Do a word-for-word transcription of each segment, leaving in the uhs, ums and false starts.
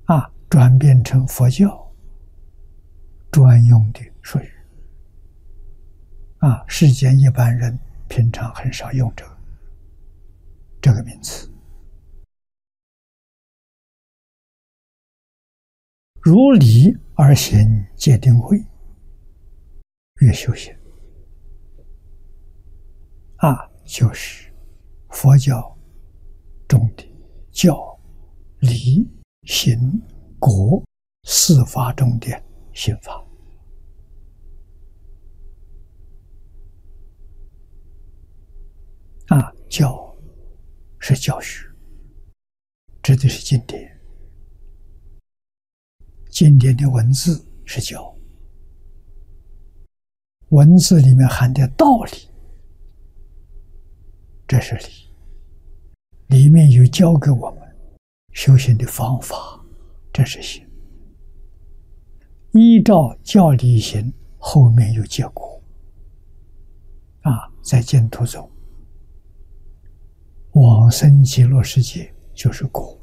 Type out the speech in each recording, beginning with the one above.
啊，转变成佛教专用的术语啊，世间一般人平常很少用这个这个名词。如理而行戒定慧，越修行啊，就是佛教中的教、理、行、果四法中的行法啊。教是教学，指的是经典，经典的文字是教，文字里面含的道理，这是理，里面有教给我们修行的方法，这是行。依照教理行，后面有结果啊，在净土中，往生极乐世界就是果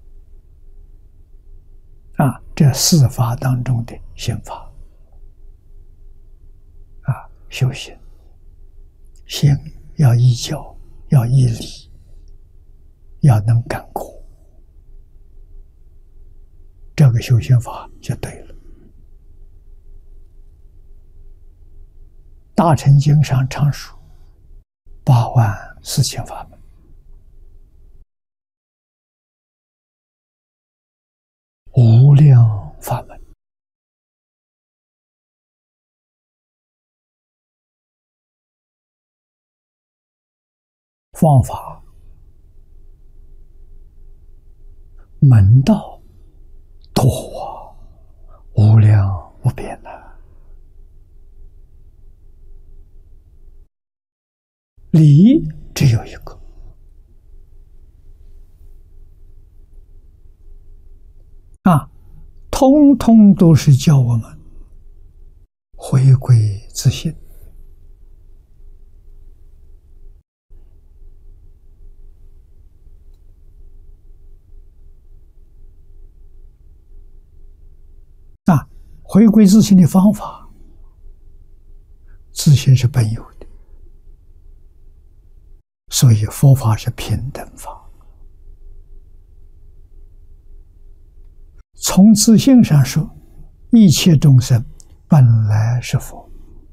啊，这四法当中的行法啊，修行行要依教，要依理，要能感果，这个修行法就对了。大乘经上常说八万四千法门，无量法门，方法门道多啊，无量无边呐。理只有一个，啊，通通都是教我们回归自信。啊，回归自信的方法，自信是本有的，所以佛法是平等法。从自性上说，一切众生本来是佛，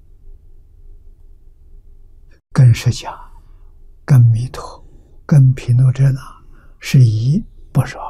跟释迦、跟弥陀、跟毗卢遮那是一不是二。